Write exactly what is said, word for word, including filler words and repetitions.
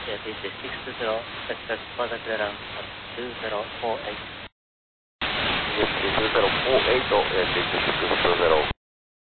Yeah, this is six two zero, expect further clearance at two zero four eight. Yes, two zero four eight, oh, uh, this is six two zero.